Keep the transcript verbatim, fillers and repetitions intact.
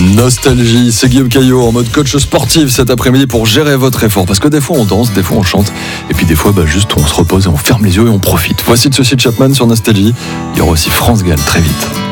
Nostalgie, c'est Guillaume Caillot en mode coach sportif cet après-midi pour gérer votre effort. Parce que des fois on danse, des fois on chante, et puis des fois bah, juste on se repose et on ferme les yeux et on profite. Voici de ceci de Chapman sur Nostalgie. Il y aura aussi France Gall très vite.